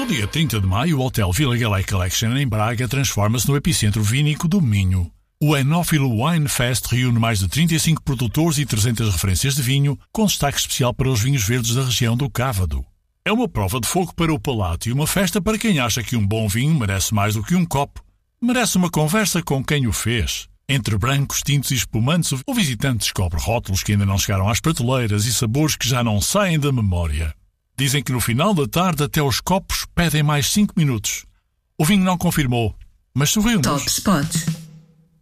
dia 30 de maio, o Hotel Vila Galé Collection em Braga transforma-se no epicentro vínico do Minho. O Enófilo Wine Fest reúne mais de 35 produtores e 300 referências de vinho, com destaque especial para os vinhos verdes da região do Cávado. É uma prova de fogo para o palato e uma festa para quem acha que um bom vinho merece mais do que um copo. Merece uma conversa com quem o fez. Entre brancos, tintos e espumantes, o visitante descobre rótulos que ainda não chegaram às prateleiras e sabores que já não saem da memória. Dizem que no final da tarde até os copos pedem mais 5 minutos. O vinho não confirmou, mas sorriu-nos. Top Spot.